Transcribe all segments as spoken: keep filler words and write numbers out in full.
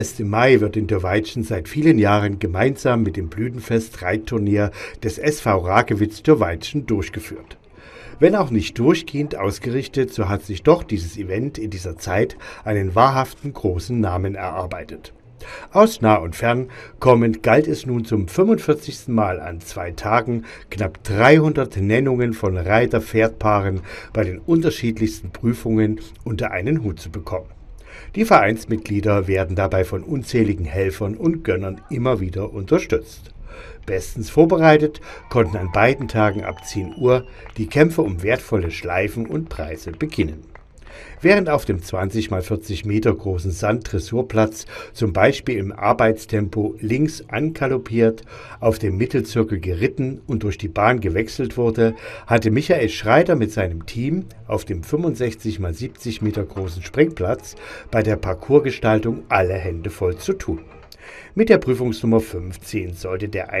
erste Mai wird in Dürrweitschen seit vielen Jahren gemeinsam mit dem Blütenfest-Reitturnier des S V Rakewitz Dürrweitschen durchgeführt. Wenn auch nicht durchgehend ausgerichtet, so hat sich doch dieses Event in dieser Zeit einen wahrhaften großen Namen erarbeitet. Aus nah und fern kommend galt es nun zum fünfundvierzigsten Mal an zwei Tagen, knapp dreihundert Nennungen von Reiter-Pferdpaaren bei den unterschiedlichsten Prüfungen unter einen Hut zu bekommen. Die Vereinsmitglieder werden dabei von unzähligen Helfern und Gönnern immer wieder unterstützt. Bestens vorbereitet konnten an beiden Tagen ab zehn Uhr die Kämpfe um wertvolle Schleifen und Preise beginnen. Während auf dem zwanzig mal vierzig Meter großen Sand-Dressurplatz zum Beispiel im Arbeitstempo links angaloppiert, auf dem Mittelzirkel geritten und durch die Bahn gewechselt wurde, hatte Michael Schreiter mit seinem Team auf dem fünfundsechzig mal siebzig Meter großen Springplatz bei der Parcoursgestaltung alle Hände voll zu tun. Mit der Prüfungsnummer fünfzehn sollte der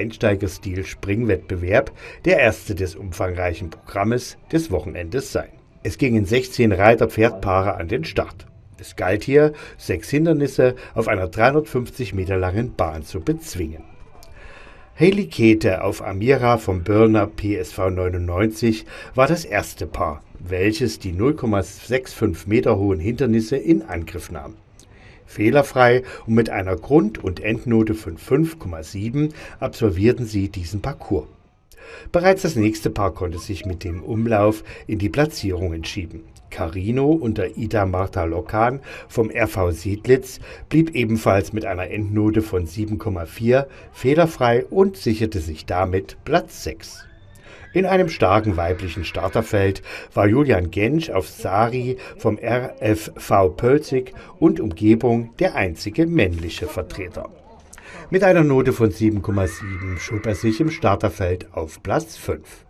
Einsteigerstil-Springwettbewerb der erste des umfangreichen Programmes des Wochenendes sein. Es gingen sechzehn Reiter-Pferdpaare an den Start. Es galt hier, sechs Hindernisse auf einer dreihundertfünfzig Meter langen Bahn zu bezwingen. Hayley Kete auf Amira vom Börner P S V neunundneunzig war das erste Paar, welches die null Komma fünfundsechzig Meter hohen Hindernisse in Angriff nahm. Fehlerfrei und mit einer Grund- und Endnote von fünf Komma sieben absolvierten sie diesen Parcours. Bereits das nächste Paar konnte sich mit dem Umlauf in die Platzierungen schieben. Carino unter Ida Martha Lokan vom R V Siedlitz blieb ebenfalls mit einer Endnote von sieben Komma vier fehlerfrei und sicherte sich damit Platz sechs. In einem starken weiblichen Starterfeld war Julian Gensch auf Sari vom R F V Pölzig und Umgebung der einzige männliche Vertreter. Mit einer Note von sieben Komma sieben schob er sich im Starterfeld auf Platz fünf.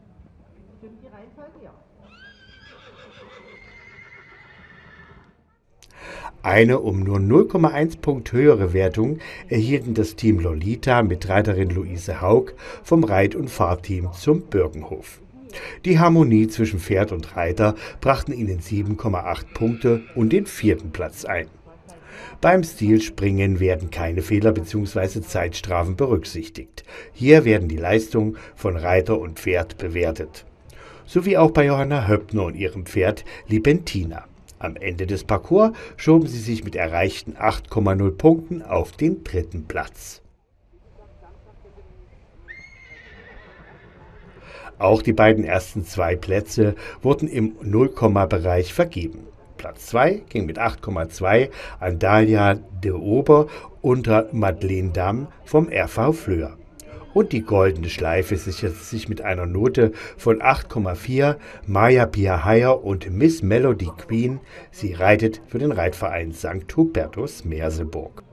Eine um nur null Komma eins Punkt höhere Wertung erhielten das Team Lolita mit Reiterin Luise Haug vom Reit- und Fahrteam zum Bürgenhof. Die Harmonie zwischen Pferd und Reiter brachten ihnen sieben Komma acht Punkte und den vierten Platz ein. Beim Stilspringen werden keine Fehler bzw. Zeitstrafen berücksichtigt. Hier werden die Leistungen von Reiter und Pferd bewertet. Sowie auch bei Johanna Höppner und ihrem Pferd Libentina. Am Ende des Parcours schoben sie sich mit erreichten acht Komma null Punkten auf den dritten Platz. Auch die beiden ersten zwei Plätze wurden im Nullkomma-Bereich vergeben. Platz zwei ging mit acht Komma zwei an Dalia de Ober unter Madeleine Damm vom R V Flöhr. Und die goldene Schleife sicherte sich mit einer Note von acht Komma vier Maya Pia Heyer und Miss Melody Queen. Sie reitet für den Reitverein Sankt Hubertus Merseburg.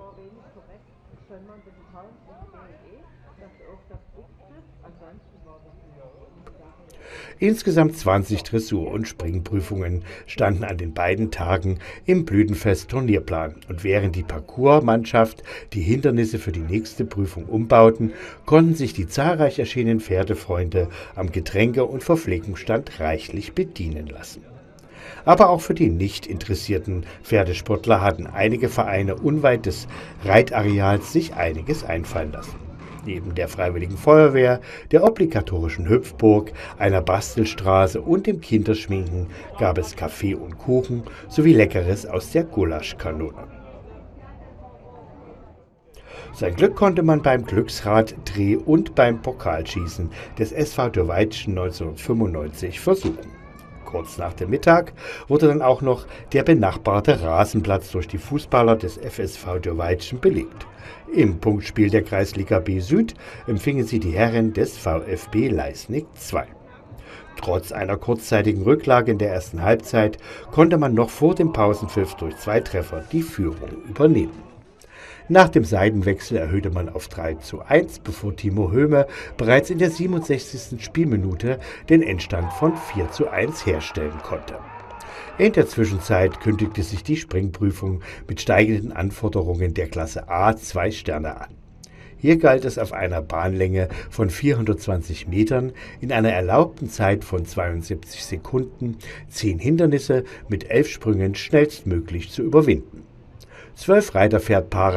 Insgesamt zwanzig Dressur- und Springprüfungen standen an den beiden Tagen im Blütenfest-Turnierplan. Und während die Parcoursmannschaft die Hindernisse für die nächste Prüfung umbauten, konnten sich die zahlreich erschienenen Pferdefreunde am Getränke- und Verpflegungsstand reichlich bedienen lassen. Aber auch für die nicht interessierten Pferdesportler hatten einige Vereine unweit des Reitareals sich einiges einfallen lassen. Neben der Freiwilligen Feuerwehr, der obligatorischen Hüpfburg, einer Bastelstraße und dem Kinderschminken gab es Kaffee und Kuchen sowie Leckeres aus der Gulaschkanone. Sein Glück konnte man beim Glücksrad-Dreh und beim Pokalschießen des S V Dürrweitschen neunzehnhundertfünfundneunzig versuchen. Kurz nach dem Mittag wurde dann auch noch der benachbarte Rasenplatz durch die Fußballer des F S V Dürrweitschen belegt. Im Punktspiel der Kreisliga B Süd empfingen sie die Herren des VfB Leisnig zwei. Trotz einer kurzzeitigen Rücklage in der ersten Halbzeit konnte man noch vor dem Pausenpfiff durch zwei Treffer die Führung übernehmen. Nach dem Seitenwechsel erhöhte man auf drei zu eins, bevor Timo Höhme bereits in der siebenundsechzigsten Spielminute den Endstand von vier zu eins herstellen konnte. In der Zwischenzeit kündigte sich die Springprüfung mit steigenden Anforderungen der Klasse A zwei Sterne an. Hier galt es auf einer Bahnlänge von vierhundertzwanzig Metern in einer erlaubten Zeit von zweiundsiebzig Sekunden zehn Hindernisse mit elf Sprüngen schnellstmöglich zu überwinden. Zwölf Reiterpferdpaare